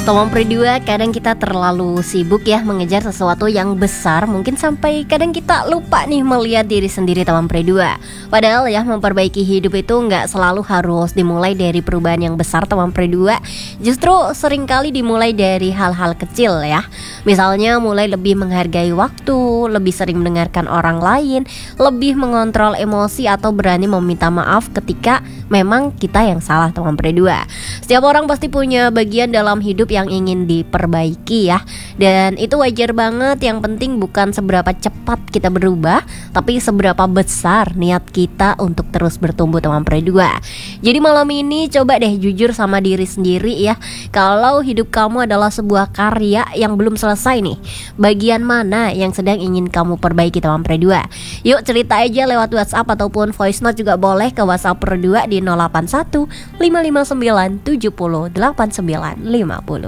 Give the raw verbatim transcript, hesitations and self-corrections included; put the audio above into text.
Teman Perdua, kadang kita terlalu sibuk ya mengejar sesuatu yang besar, mungkin sampai kadang kita lupa nih melihat diri sendiri teman Perdua. Padahal ya memperbaiki hidup itu nggak selalu harus dimulai dari perubahan yang besar teman Perdua. Justru seringkali dimulai dari hal-hal kecil ya. Misalnya mulai lebih menghargai waktu, lebih sering mendengarkan orang lain, lebih mengontrol emosi atau berani meminta maaf ketika memang kita yang salah teman Perdua. Setiap orang pasti punya bagian dalam hidup yang ingin diperbaiki ya. Dan itu wajar banget, yang penting bukan seberapa cepat kita berubah, tapi seberapa besar niat kita untuk terus bertumbuh teman Perdua. Jadi malam ini coba deh jujur sama diri sendiri ya. Kalau hidup kamu adalah sebuah karya yang belum selesai nih, bagian mana yang sedang ingin kamu perbaiki teman Perdua? Yuk cerita aja lewat WhatsApp ataupun voice note juga boleh ke WhatsApp Perdua di nol delapan satu lima lima sembilan tujuh nol delapan sembilan lima nol.